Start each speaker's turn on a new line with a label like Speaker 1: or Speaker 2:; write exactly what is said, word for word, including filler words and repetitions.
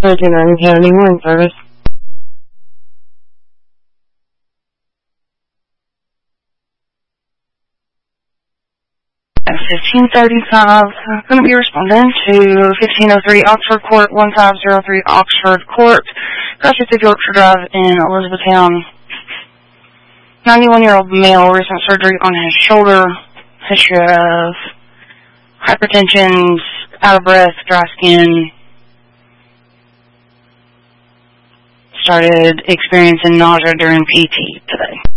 Speaker 1: thirty-nine Kennedy Morning Service.
Speaker 2: At fifteen thirty-five, I'm going to be responding to fifteen oh three Oxford Court, fifteen oh three Oxford Court, Crossing through Yorkshire Drive in Elizabethtown. ninety-one-year-old male, recent surgery on his shoulder, history of hypertension, out of breath, dry skin, started experiencing nausea during P T today.